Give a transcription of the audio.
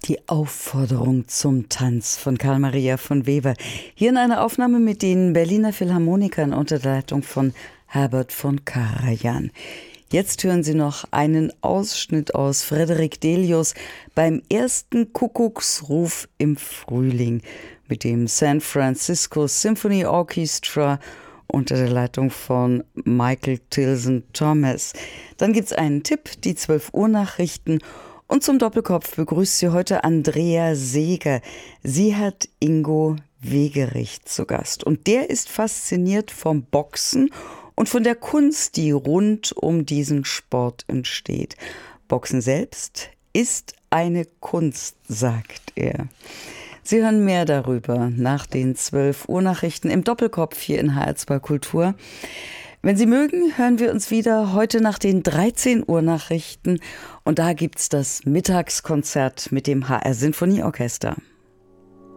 Die Aufforderung zum Tanz von Carl Maria von Weber. Hier in einer Aufnahme mit den Berliner Philharmonikern unter der Leitung von Herbert von Karajan. Jetzt hören Sie noch einen Ausschnitt aus Frederick Delius beim ersten Kuckucksruf im Frühling mit dem San Francisco Symphony Orchestra unter der Leitung von Michael Tilson Thomas. Dann gibt es einen Tipp, die 12 Uhr Nachrichten. Und zum Doppelkopf begrüßt sie heute Andrea Seeger. Sie hat Ingo Wegerich zu Gast. Und der ist fasziniert vom Boxen und von der Kunst, die rund um diesen Sport entsteht. Boxen selbst ist eine Kunst, sagt er. Sie hören mehr darüber nach den 12 Uhr Nachrichten im Doppelkopf hier in HR2 Kultur. Wenn Sie mögen, hören wir uns wieder heute nach den 13 Uhr Nachrichten und da gibt's das Mittagskonzert mit dem HR Sinfonieorchester.